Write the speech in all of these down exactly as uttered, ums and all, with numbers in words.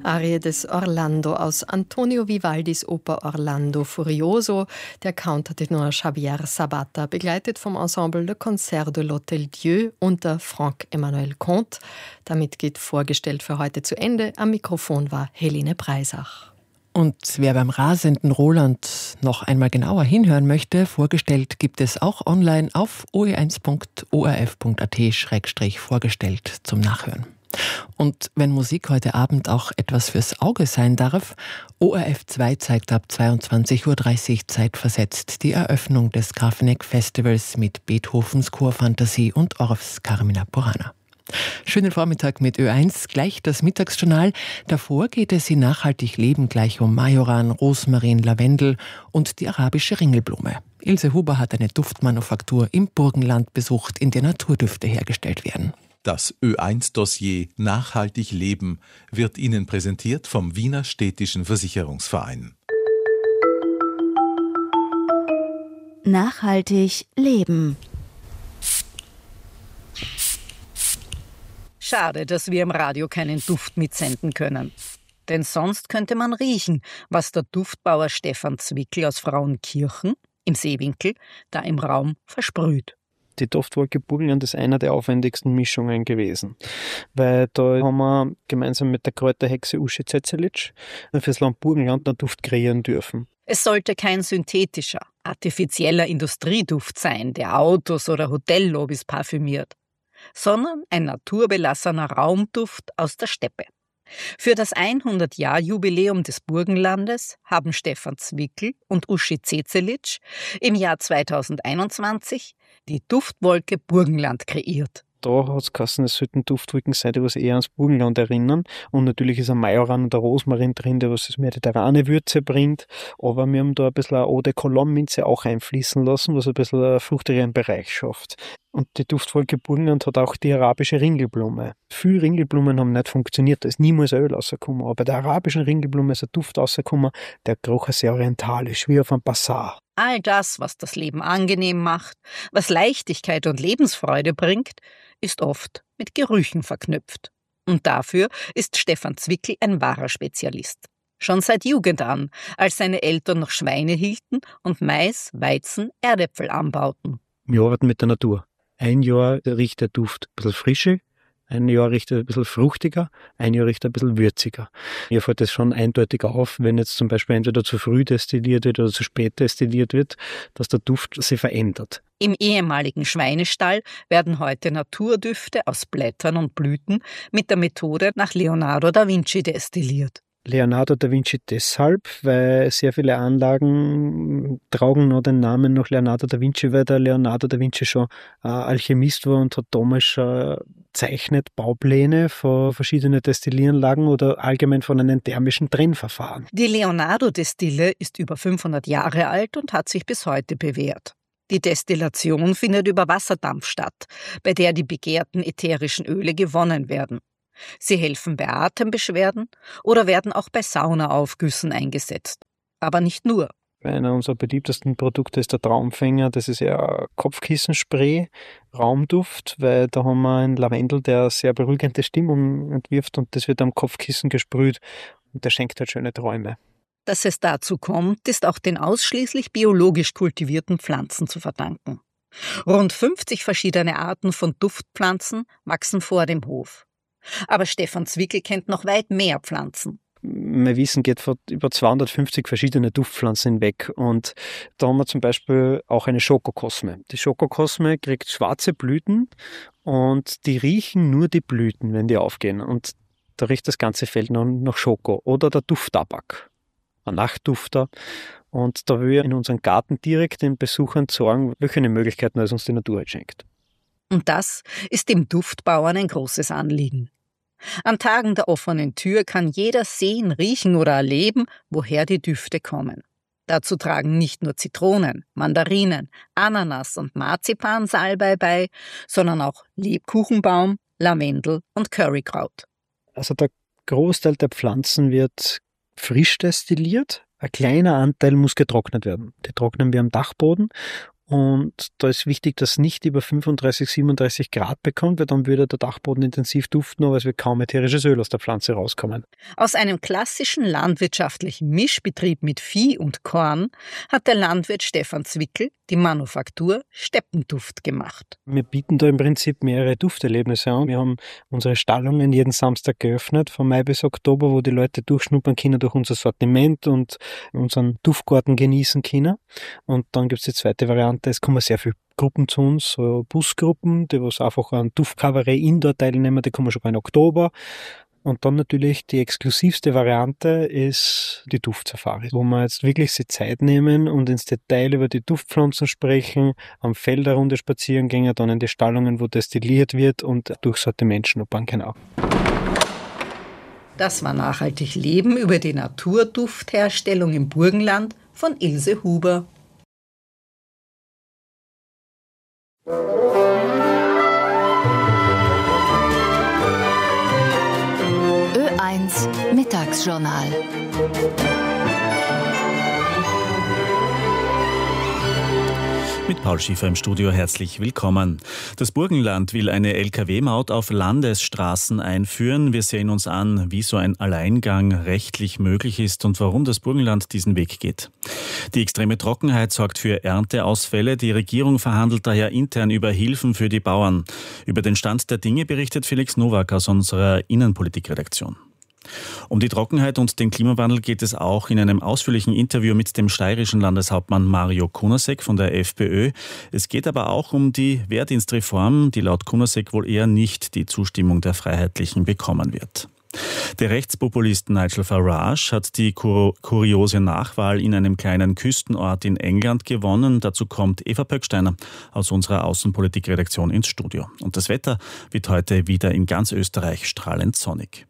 Arie des Orlando aus Antonio Vivaldis Oper Orlando Furioso. Der Countertenor Xavier Sabata, begleitet vom Ensemble Le Concert de l'Hôtel Dieu unter Franck-Emmanuel Comte. Damit geht vorgestellt für heute zu Ende. Am Mikrofon war Helene Breisach. Und wer beim rasenden Roland noch einmal genauer hinhören möchte, vorgestellt gibt es auch online auf o e eins punkt o r f punkt a t schrägstrich vorgestellt zum Nachhören. Und wenn Musik heute Abend auch etwas fürs Auge sein darf, O R F zwei zeigt ab zweiundzwanzig Uhr dreißig zeitversetzt die Eröffnung des Grafeneck Festivals mit Beethovens Chorfantasie und Orffs Carmina Burana. Schönen Vormittag mit Ö eins, gleich das Mittagsjournal. Davor geht es in Nachhaltig Leben gleich um Majoran, Rosmarin, Lavendel und die arabische Ringelblume. Ilse Huber hat eine Duftmanufaktur im Burgenland besucht, in der Naturdüfte hergestellt werden. Das Ö eins Dossier Nachhaltig Leben wird Ihnen präsentiert vom Wiener Städtischen Versicherungsverein. Nachhaltig leben. Schade, dass wir im Radio keinen Duft mitsenden können. Denn sonst könnte man riechen, was der Duftbauer Stefan Zwickel aus Frauenkirchen im Seewinkel da im Raum versprüht. Die Duftwolke Burgenland ist einer der aufwendigsten Mischungen gewesen, weil da haben wir gemeinsam mit der Kräuterhexe Uschi Zezelic fürs Land Burgenland einen Duft kreieren dürfen. Es sollte kein synthetischer, artifizieller Industrieduft sein, der Autos oder Hotellobbys parfümiert, sondern ein naturbelassener Raumduft aus der Steppe. Für das hundert-Jahr-Jubiläum des Burgenlandes haben Stefan Zwickel und Uschi Zezelic im Jahr zweitausendeinundzwanzig die Duftwolke Burgenland kreiert. Da hat es geheißen, es sollten Duftwolken sein, die was eher ans Burgenland erinnern. Und natürlich ist ein Majoran und der Rosmarin drin, der was das mediterrane Würze bringt. Aber wir haben da ein bisschen eine Eau de Cologne-Minze auch einfließen lassen, was ein bisschen einen fruchtigeren Bereich schafft. Und die Duftwolke Burgenland hat auch die arabische Ringelblume. Viele Ringelblumen haben nicht funktioniert, da ist niemals ein Öl rausgekommen. Aber bei der arabischen Ringelblume ist ein Duft rausgekommen, der roch sehr orientalisch, wie auf einem Bazar. All das, was das Leben angenehm macht, was Leichtigkeit und Lebensfreude bringt, ist oft mit Gerüchen verknüpft. Und dafür ist Stefan Zwickel ein wahrer Spezialist. Schon seit Jugend an, als seine Eltern noch Schweine hielten und Mais, Weizen, Erdäpfel anbauten. Wir arbeiten mit der Natur. Ein Jahr riecht der Duft ein bisschen frischer, ein Jahr riecht er ein bisschen fruchtiger, ein Jahr riecht er ein bisschen würziger. Mir fällt das schon eindeutig auf, wenn jetzt zum Beispiel entweder zu früh destilliert wird oder zu spät destilliert wird, dass der Duft sich verändert. Im ehemaligen Schweinestall werden heute Naturdüfte aus Blättern und Blüten mit der Methode nach Leonardo da Vinci destilliert. Leonardo da Vinci deshalb, weil sehr viele Anlagen tragen noch den Namen nach Leonardo da Vinci, weil der Leonardo da Vinci schon äh, Alchemist war und hat damals schon zeichnet Baupläne von verschiedenen Destillieranlagen oder allgemein von einem thermischen Trennverfahren. Die Leonardo-Destille ist über fünfhundert Jahre alt und hat sich bis heute bewährt. Die Destillation findet über Wasserdampf statt, bei der die begehrten ätherischen Öle gewonnen werden. Sie helfen bei Atembeschwerden oder werden auch bei Saunaaufgüssen eingesetzt. Aber nicht nur. Einer unserer beliebtesten Produkte ist der Traumfänger. Das ist ja ein Kopfkissenspray, Raumduft, weil da haben wir einen Lavendel, der sehr beruhigende Stimmung entwirft und das wird am Kopfkissen gesprüht und der schenkt halt schöne Träume. Dass es dazu kommt, ist auch den ausschließlich biologisch kultivierten Pflanzen zu verdanken. Rund fünfzig verschiedene Arten von Duftpflanzen wachsen vor dem Hof. Aber Stefan Zwickel kennt noch weit mehr Pflanzen. Mein Wissen geht von über zweihundertfünfzig verschiedene Duftpflanzen hinweg und da haben wir zum Beispiel auch eine Schokokosme. Die Schokokosme kriegt schwarze Blüten und die riechen nur die Blüten, wenn die aufgehen und da riecht das ganze Feld noch nach Schoko. Oder der Dufttabak, ein Nachtdufter. Und da will ich in unserem Garten direkt den Besuchern sagen, welche Möglichkeiten es uns die Natur halt schenkt. Und das ist dem Duftbauern ein großes Anliegen. An Tagen der offenen Tür kann jeder sehen, riechen oder erleben, woher die Düfte kommen. Dazu tragen nicht nur Zitronen, Mandarinen, Ananas und Marzipan Salbei bei, sondern auch Lebkuchenbaum, Lavendel und Currykraut. Also der Großteil der Pflanzen wird frisch destilliert. Ein kleiner Anteil muss getrocknet werden. Die trocknen wir am Dachboden Und da ist wichtig, dass es nicht über fünfunddreißig, siebenunddreißig Grad bekommt, weil dann würde der Dachboden intensiv duften, aber es wird kaum ätherisches Öl aus der Pflanze rauskommen. Aus einem klassischen landwirtschaftlichen Mischbetrieb mit Vieh und Korn hat der Landwirt Stefan Zwickel die Manufaktur Steppenduft gemacht. Wir bieten da im Prinzip mehrere Dufterlebnisse an. Wir haben unsere Stallungen jeden Samstag geöffnet, von Mai bis Oktober, wo die Leute durchschnuppern können durch unser Sortiment und unseren Duftgarten genießen können. Und dann gibt es die zweite Variante, es kommen sehr viele Gruppen zu uns, so Busgruppen, die was einfach an Duftkabarett Indoor teilnehmen, die kommen schon im Oktober. Und dann natürlich die exklusivste Variante ist die Duftsafari, wo wir jetzt wirklich die Zeit nehmen und ins Detail über die Duftpflanzen sprechen, am Feld eine Runde spazieren gehen, dann in die Stallungen, wo destilliert wird und durch Sortiment schnuppern können auch. Das war Nachhaltig Leben über die Naturduftherstellung im Burgenland von Ilse Huber. Ö eins Mittagsjournal. Mit Paul Schiefer im Studio, herzlich willkommen. Das Burgenland will eine L K W-Maut auf Landesstraßen einführen. Wir sehen uns an, wie so ein Alleingang rechtlich möglich ist und warum das Burgenland diesen Weg geht. Die extreme Trockenheit sorgt für Ernteausfälle. Die Regierung verhandelt daher intern über Hilfen für die Bauern. Über den Stand der Dinge berichtet Felix Nowak aus unserer Innenpolitikredaktion. Um die Trockenheit und den Klimawandel geht es auch in einem ausführlichen Interview mit dem steirischen Landeshauptmann Mario Kunasek von der FPÖ. Es geht aber auch um die Wehrdienstreform, die laut Kunasek wohl eher nicht die Zustimmung der Freiheitlichen bekommen wird. Der Rechtspopulist Nigel Farage hat die kur- kuriose Nachwahl in einem kleinen Küstenort in England gewonnen. Dazu kommt Eva Pöcksteiner aus unserer Außenpolitikredaktion ins Studio. Und das Wetter wird heute wieder in ganz Österreich strahlend sonnig.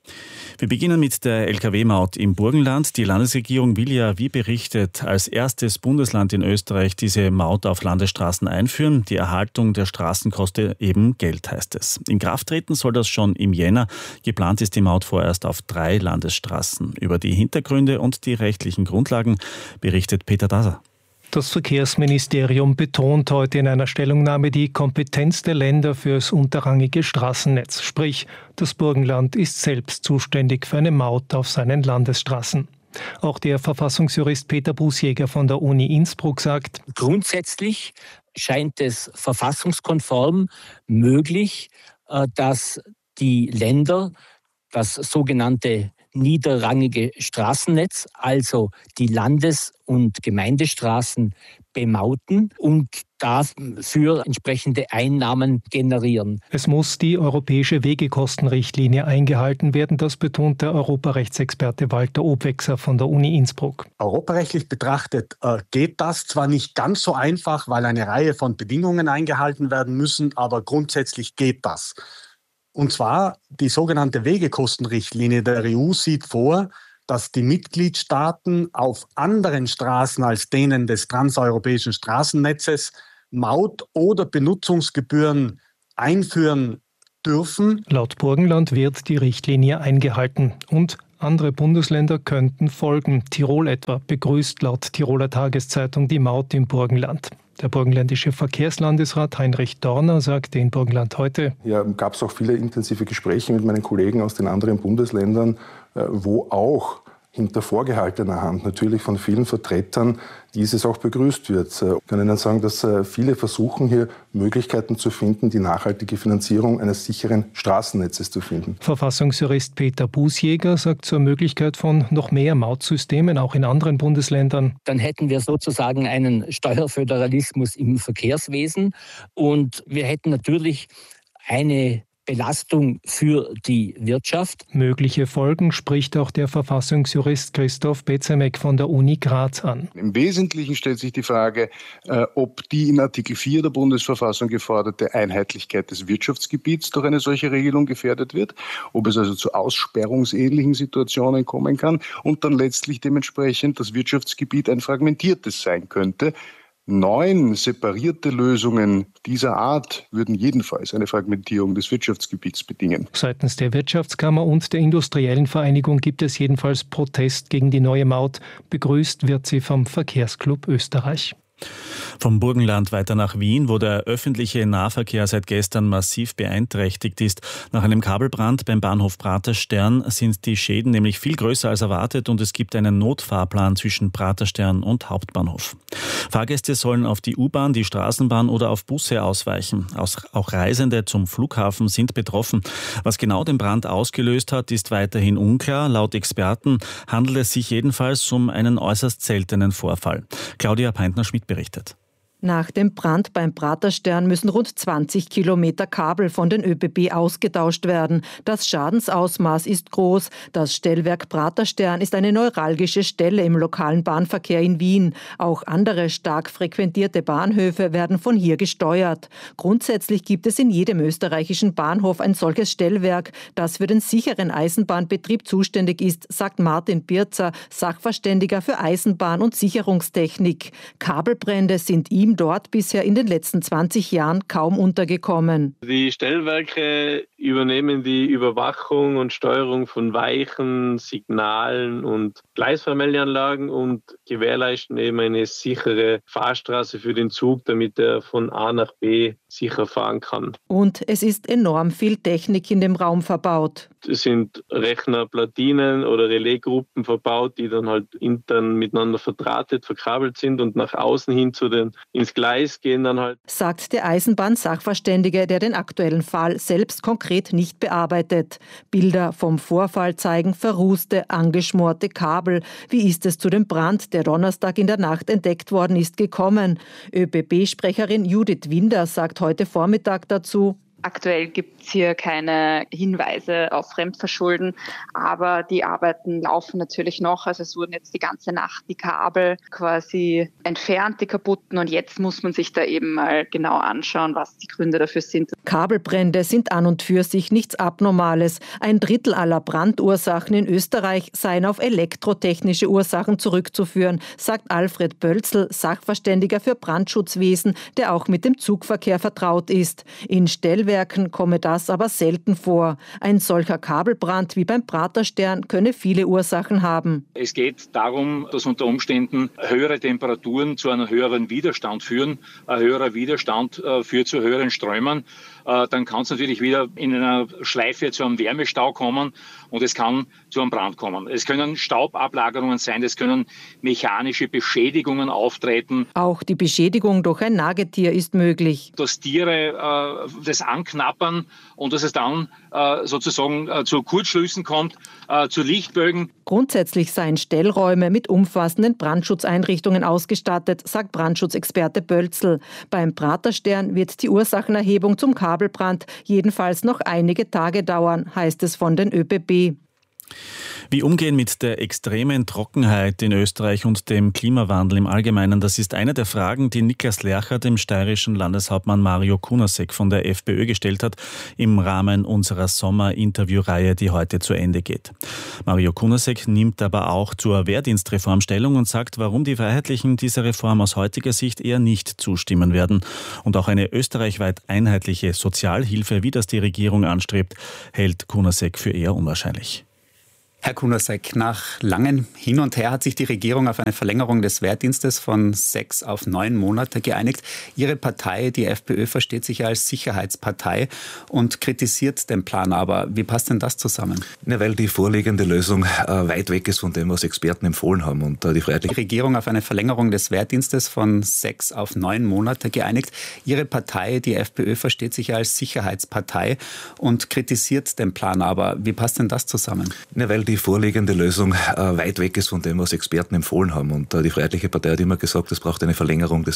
Wir beginnen mit der L K W-Maut im Burgenland. Die Landesregierung will ja, wie berichtet, als erstes Bundesland in Österreich diese Maut auf Landesstraßen einführen. Die Erhaltung der Straßen kostet eben Geld, heißt es. In Kraft treten soll das schon im Jänner. Geplant ist die Maut vorerst auf drei Landesstraßen. Über die Hintergründe und die rechtlichen Grundlagen berichtet Peter Daser. Das Verkehrsministerium betont heute in einer Stellungnahme die Kompetenz der Länder fürs unterrangige Straßennetz. Sprich, das Burgenland ist selbst zuständig für eine Maut auf seinen Landesstraßen. Auch der Verfassungsjurist Peter Busjäger von der Uni Innsbruck sagt: Grundsätzlich scheint es verfassungskonform möglich, dass die Länder das sogenannte niederrangige Straßennetz, also die Landes- und Gemeindestraßen, bemauten und dafür entsprechende Einnahmen generieren. Es muss die europäische Wegekostenrichtlinie eingehalten werden, das betont der Europarechtsexperte Walter Obwechser von der Uni Innsbruck. Europarechtlich betrachtet äh, geht das zwar nicht ganz so einfach, weil eine Reihe von Bedingungen eingehalten werden müssen, aber grundsätzlich geht das. Und zwar die sogenannte Wegekostenrichtlinie der E U sieht vor, dass die Mitgliedstaaten auf anderen Straßen als denen des transeuropäischen Straßennetzes Maut- oder Benutzungsgebühren einführen dürfen. Laut Burgenland wird die Richtlinie eingehalten und andere Bundesländer könnten folgen. Tirol etwa begrüßt laut Tiroler Tageszeitung die Maut im Burgenland. Der burgenländische Verkehrslandesrat Heinrich Dorner sagte in Burgenland heute: Ja, gab es auch viele intensive Gespräche mit meinen Kollegen aus den anderen Bundesländern, wo auch hinter vorgehaltener Hand natürlich von vielen Vertretern dieses auch begrüßt wird. Ich kann Ihnen sagen, dass viele versuchen, hier Möglichkeiten zu finden, die nachhaltige Finanzierung eines sicheren Straßennetzes zu finden. Verfassungsjurist Peter Busjäger sagt zur Möglichkeit von noch mehr Mautsystemen auch in anderen Bundesländern: Dann hätten wir sozusagen einen Steuerföderalismus im Verkehrswesen und wir hätten natürlich eine Belastung für die Wirtschaft. Mögliche Folgen spricht auch der Verfassungsjurist Christoph Bezemek von der Uni Graz an. Im Wesentlichen stellt sich die Frage, äh, ob die in Artikel vier der Bundesverfassung geforderte Einheitlichkeit des Wirtschaftsgebiets durch eine solche Regelung gefährdet wird, ob es also zu aussperrungsähnlichen Situationen kommen kann und dann letztlich dementsprechend das Wirtschaftsgebiet ein fragmentiertes sein könnte. Neun separierte Lösungen dieser Art würden jedenfalls eine Fragmentierung des Wirtschaftsgebiets bedingen. Seitens der Wirtschaftskammer und der Industriellen Vereinigung gibt es jedenfalls Protest gegen die neue Maut. Begrüßt wird sie vom Verkehrsclub Österreich. Vom Burgenland weiter nach Wien, wo der öffentliche Nahverkehr seit gestern massiv beeinträchtigt ist. Nach einem Kabelbrand beim Bahnhof Praterstern sind die Schäden nämlich viel größer als erwartet und es gibt einen Notfahrplan zwischen Praterstern und Hauptbahnhof. Fahrgäste sollen auf die U-Bahn, die Straßenbahn oder auf Busse ausweichen. Auch Reisende zum Flughafen sind betroffen. Was genau den Brand ausgelöst hat, ist weiterhin unklar. Laut Experten handelt es sich jedenfalls um einen äußerst seltenen Vorfall. Claudia Peintner-Schmidt berichtet. Nach dem Brand beim Praterstern müssen rund zwanzig Kilometer Kabel von den ÖBB ausgetauscht werden. Das Schadensausmaß ist groß. Das Stellwerk Praterstern ist eine neuralgische Stelle im lokalen Bahnverkehr in Wien. Auch andere stark frequentierte Bahnhöfe werden von hier gesteuert. Grundsätzlich gibt es in jedem österreichischen Bahnhof ein solches Stellwerk, das für den sicheren Eisenbahnbetrieb zuständig ist, sagt Martin Birzer, Sachverständiger für Eisenbahn- und Sicherungstechnik. Kabelbrände sind ihm dort bisher in den letzten zwanzig Jahren kaum untergekommen. Die Stellwerke übernehmen die Überwachung und Steuerung von Weichen, Signalen und Gleisvermeldeanlagen und gewährleisten eben eine sichere Fahrstraße für den Zug, damit er von A nach B sicher fahren kann. Und es ist enorm viel Technik in dem Raum verbaut. Es sind Rechnerplatinen oder Relaisgruppen verbaut, die dann halt intern miteinander verdrahtet, verkabelt sind und nach außen hin zu den ins Gleis gehen dann halt. Sagt der Eisenbahn-Sachverständige, der den aktuellen Fall selbst konkret nicht bearbeitet. Bilder vom Vorfall zeigen verrußte, angeschmorte Kabel. Wie ist es zu dem Brand, der Donnerstag in der Nacht entdeckt worden ist, gekommen? ÖBB-Sprecherin Judith Winder sagt heute Vormittag dazu: Aktuell gibt es hier keine Hinweise auf Fremdverschulden, aber die Arbeiten laufen natürlich noch. Also es wurden jetzt die ganze Nacht die Kabel quasi entfernt, die kaputten, und jetzt muss man sich da eben mal genau anschauen, was die Gründe dafür sind. Kabelbrände sind an und für sich nichts Abnormales. Ein Drittel aller Brandursachen in Österreich seien auf elektrotechnische Ursachen zurückzuführen, sagt Alfred Bölzl, Sachverständiger für Brandschutzwesen, der auch mit dem Zugverkehr vertraut ist. In Stellwerken komme das aber selten vor. Ein solcher Kabelbrand wie beim Praterstern könne viele Ursachen haben. Es geht darum, dass unter Umständen höhere Temperaturen zu einem höheren Widerstand führen. Ein höherer Widerstand äh, führt zu höheren Strömen. Äh, dann kann es natürlich wieder in einer Schleife zu einem Wärmestau kommen und es kann zu einem Brand kommen. Es können Staubablagerungen sein, es können mechanische Beschädigungen auftreten. Auch die Beschädigung durch ein Nagetier ist möglich. Dass Tiere äh, das anknappern und dass es dann äh, sozusagen äh, zu Kurzschlüssen kommt, äh, zu Lichtbögen. Grundsätzlich seien Stellräume mit umfassenden Brandschutzeinrichtungen ausgestattet, sagt Brandschutzexperte Bölzl. Beim Praterstern wird die Ursachenerhebung zum Kabelbrand jedenfalls noch einige Tage dauern, heißt es von den ÖBB. Wie umgehen mit der extremen Trockenheit in Österreich und dem Klimawandel im Allgemeinen, das ist eine der Fragen, die Niklas Lercher dem steirischen Landeshauptmann Mario Kunasek von der FPÖ gestellt hat im Rahmen unserer Sommer-Interviewreihe, die heute zu Ende geht. Mario Kunasek nimmt aber auch zur Wehrdienstreform Stellung und sagt, warum die Freiheitlichen dieser Reform aus heutiger Sicht eher nicht zustimmen werden. Und auch eine österreichweit einheitliche Sozialhilfe, wie das die Regierung anstrebt, hält Kunasek für eher unwahrscheinlich. Herr Kunasek, nach langem Hin und Her hat sich die Regierung auf eine Verlängerung des Wehrdienstes von sechs auf neun Monate geeinigt. Ihre Partei, die FPÖ, versteht sich ja als Sicherheitspartei und kritisiert den Plan. Aber wie passt denn das zusammen? Ja, weil die vorliegende Lösung äh, weit weg ist von dem, was Experten empfohlen haben. Und äh, die Freiheitliche Die Regierung auf eine Verlängerung des Wehrdienstes von sechs auf neun Monate geeinigt. Ihre Partei, die FPÖ, versteht sich ja als Sicherheitspartei und kritisiert den Plan. Aber wie passt denn das zusammen? Ja, weil die vorliegende Lösung äh, weit weg ist von dem, was Experten empfohlen haben. Und äh, die Freiheitliche Partei hat immer gesagt, es braucht eine Verlängerung des